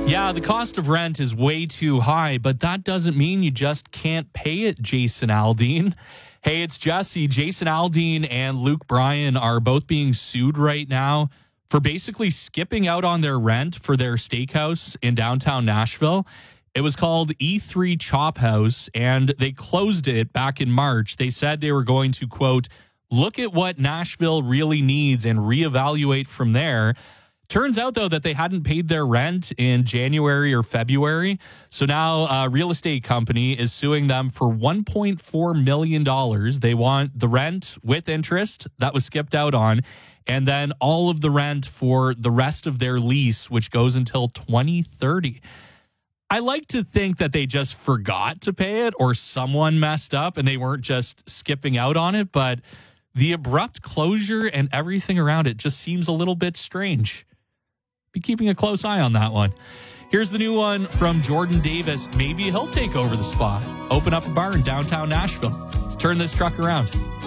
Yeah, the cost of rent is way too high, but that doesn't mean you just can't pay it, Jason Aldean. Hey, it's Jesse. Jason Aldean and Luke Bryan are both being sued right now for basically skipping out on their rent for their steakhouse in downtown Nashville. It was called E3 Chop House, and they closed it back in March. They said they were going to, quote, look at what Nashville really needs and reevaluate from there. Turns out, though, that they hadn't paid their rent in January or February. So now a real estate company is suing them for $1.4 million. They want the rent with interest that was skipped out on, and then all of the rent for the rest of their lease, which goes until 2030. I like to think that they just forgot to pay it or someone messed up and they weren't just skipping out on it. But the abrupt closure and everything around it just seems a little bit strange. Be keeping a close eye on that one. Here's the new one from Jordan Davis. Maybe he'll take over the spot. Open up a bar in downtown Nashville. Let's turn this truck around.